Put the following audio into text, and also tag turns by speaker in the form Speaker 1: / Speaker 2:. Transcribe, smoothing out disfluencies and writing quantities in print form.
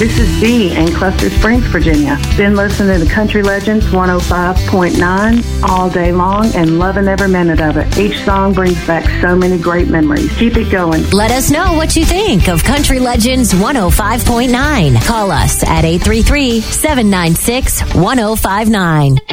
Speaker 1: This is Dee in Cluster Springs, Virginia. Been listening to Country Legends 105.9 all day long and loving every minute of it. Each song brings back so many great memories. Keep it going.
Speaker 2: Let us know what you think of Country Legends 105.9. Call us at 833-796-1059.